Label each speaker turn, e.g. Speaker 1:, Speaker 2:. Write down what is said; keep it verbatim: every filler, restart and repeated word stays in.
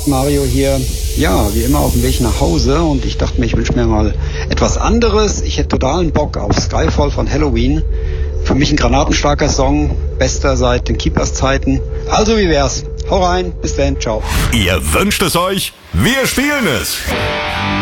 Speaker 1: Mario hier. Ja, wie immer auf dem Weg nach Hause und ich dachte mir, ich wünsche mir mal etwas anderes. Ich hätte totalen Bock auf Skyfall von Halloween. Für mich ein granatenstarker Song, bester seit den Keepers-Zeiten. Also wie wär's? Hau rein, bis dann, ciao.
Speaker 2: Ihr wünscht es euch, wir spielen es.